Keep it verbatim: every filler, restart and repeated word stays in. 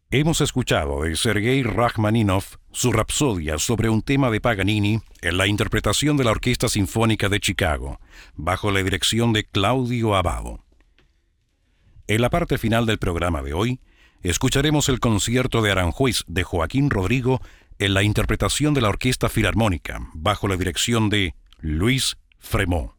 Hemos escuchado de Sergei Rachmaninoff su Rapsodia sobre un tema de Paganini en la interpretación de la Orquesta Sinfónica de Chicago, bajo la dirección de Claudio Abbado. En la parte final del programa de hoy, escucharemos el concierto de Aranjuez de Joaquín Rodrigo en la interpretación de la Orquesta Filarmónica, bajo la dirección de Luis Fremont.